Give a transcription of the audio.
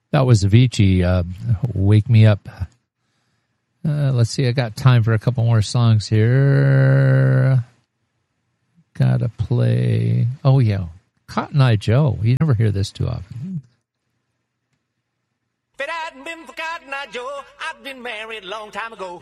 That was Avicii, Wake Me Up. Let's see, I got time for a couple more songs here. Gotta play. Oh, yeah. Cotton Eye Joe. You never hear this too often. If it hadn't been for Cotton Eye Joe, I'd been married a long time ago.